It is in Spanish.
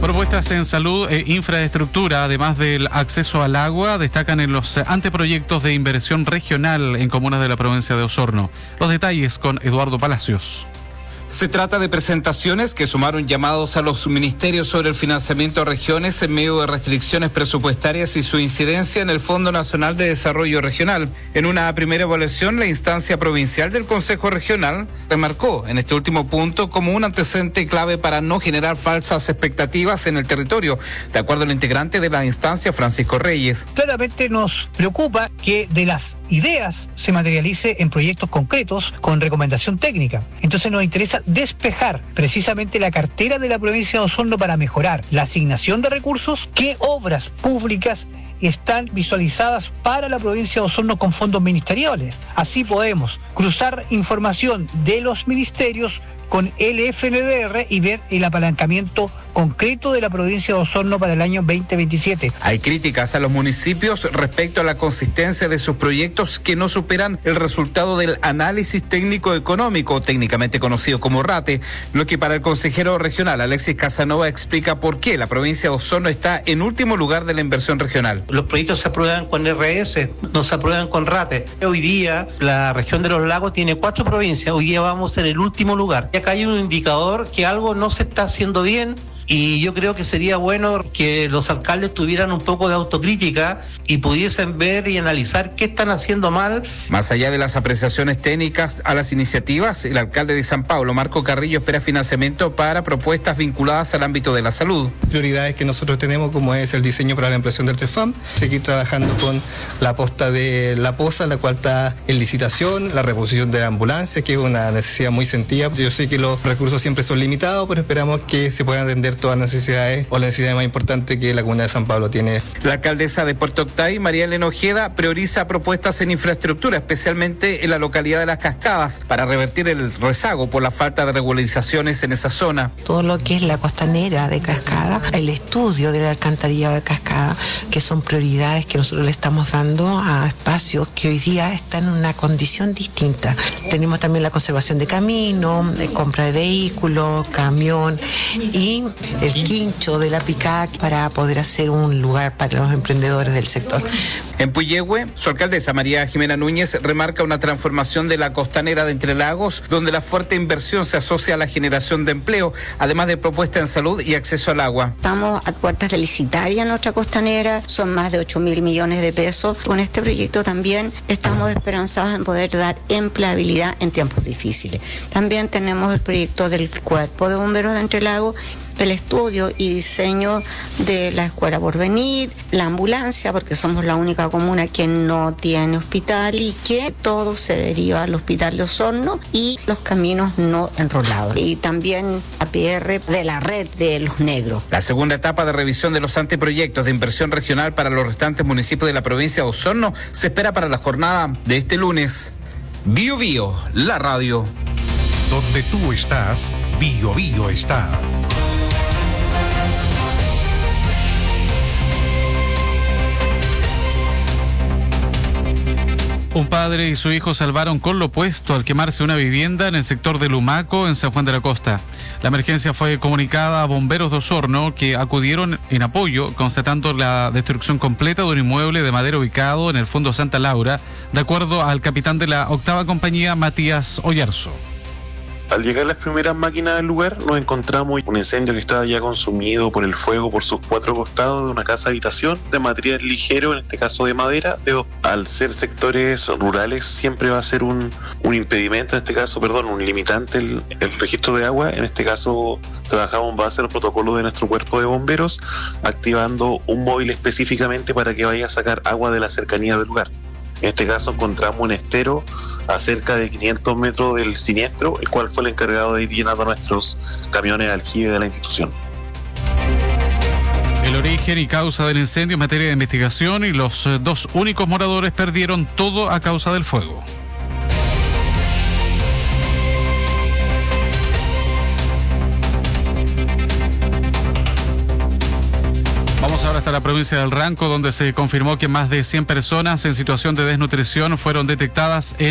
Propuestas en salud e infraestructura, además del acceso al agua, destacan en los anteproyectos de inversión regional en comunas de la provincia de Osorno. Los detalles con Eduardo Palacios. Se trata de presentaciones que sumaron llamados a los ministerios sobre el financiamiento a regiones en medio de restricciones presupuestarias y su incidencia en el Fondo Nacional de Desarrollo Regional. En una primera evaluación, la instancia provincial del Consejo Regional remarcó en este último punto como un antecedente clave para no generar falsas expectativas en el territorio, de acuerdo al integrante de la instancia, Francisco Reyes. Claramente nos preocupa que de las ideas se materialice en proyectos concretos con recomendación técnica. Entonces nos interesa despejar precisamente la cartera de la provincia de Osorno para mejorar la asignación de recursos, qué obras públicas están visualizadas para la provincia de Osorno con fondos ministeriales. Así podemos cruzar información de los ministerios con el FNDR y ver el apalancamiento concreto de la provincia de Osorno para el año 2027. Hay críticas a los municipios respecto a la consistencia de sus proyectos que no superan el resultado del análisis técnico-económico, técnicamente conocido como RATE, lo que para el consejero regional Alexis Casanova explica por qué la provincia de Osorno está en último lugar de la inversión regional. Los proyectos se aprueban con RS, no se aprueban con RATE. Hoy día la región de los lagos tiene 4 provincias, hoy día vamos en el último lugar. Acá hay un indicador que algo no se está haciendo bien. Y yo creo que sería bueno que los alcaldes tuvieran un poco de autocrítica y pudiesen ver y analizar qué están haciendo mal. Más allá de las apreciaciones técnicas a las iniciativas, el alcalde de San Pablo, Marco Carrillo, espera financiamiento para propuestas vinculadas al ámbito de la salud. Prioridades que nosotros tenemos, como es el diseño para la ampliación del CEFAM, seguir trabajando con la posta de la POSA, la cual está en licitación, la reposición de la ambulancia, que es una necesidad muy sentida. Yo sé que los recursos siempre son limitados, pero esperamos que se puedan atender todas las necesidades o la necesidad más importante que la comuna de San Pablo tiene. La alcaldesa de Puerto Octay, María Elena Ojeda, prioriza propuestas en infraestructura, especialmente en la localidad de Las Cascadas, para revertir el rezago por la falta de regularizaciones en esa zona. Todo lo que es la costanera de Cascada, el estudio del alcantarillado de Cascada, que son prioridades que nosotros le estamos dando a espacios que hoy día están en una condición distinta. Tenemos también la conservación de camino, compra de vehículos, camión y el quincho de la PICAC para poder hacer un lugar para los emprendedores del sector. En Puyehue, su alcaldesa María Jimena Núñez remarca una transformación de la costanera de Entre Lagos, donde la fuerte inversión se asocia a la generación de empleo, además de propuestas en salud y acceso al agua. Estamos a puertas de licitar ya nuestra costanera, son más de 8.000 millones de pesos. Con este proyecto también estamos esperanzados en poder dar empleabilidad en tiempos difíciles. También tenemos el proyecto del Cuerpo de Bomberos de Entre Lagos, el estudio y diseño de la Escuela Porvenir, la ambulancia, porque somos la única comuna que no tiene hospital y que todo se deriva al hospital de Osorno, y los caminos no enrolados. Y también APR de la red de los negros. La segunda etapa de revisión de los anteproyectos de inversión regional para los restantes municipios de la provincia de Osorno se espera para la jornada de este lunes. Bio Bio, la radio. Donde tú estás, Bio Bio está. Un padre y su hijo salvaron con lo opuesto al quemarse una vivienda en el sector de Lumaco, en San Juan de la Costa. La emergencia fue comunicada a bomberos de Osorno, que acudieron en apoyo, constatando la destrucción completa de un inmueble de madera ubicado en el fondo Santa Laura, de acuerdo al capitán de la 8ª compañía, Matías Oyarzo. Al llegar las primeras máquinas al lugar, nos encontramos un incendio que estaba ya consumido por el fuego por sus 4 costados de una casa habitación de material ligero, en este caso de madera. Al ser sectores rurales, siempre va a ser un impedimento, un limitante el registro de agua. En este caso, trabajamos en base a los protocolos de nuestro cuerpo de bomberos, activando un móvil específicamente para que vaya a sacar agua de la cercanía del lugar. En este caso encontramos un estero a cerca de 500 metros del siniestro, el cual fue el encargado de ir llenando nuestros camiones de aljibe de la institución. El origen y causa del incendio es materia de investigación, y los 2 únicos moradores perdieron todo a causa del fuego. Vamos ahora hasta la provincia del Ranco, donde se confirmó que más de 100 personas en situación de desnutrición fueron detectadas en